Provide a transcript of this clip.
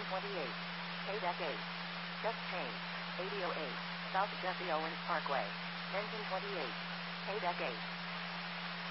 28. K-Deck 8. Just change. 8008. South Jesse Owens Parkway. Engine 28. K-Deck 8.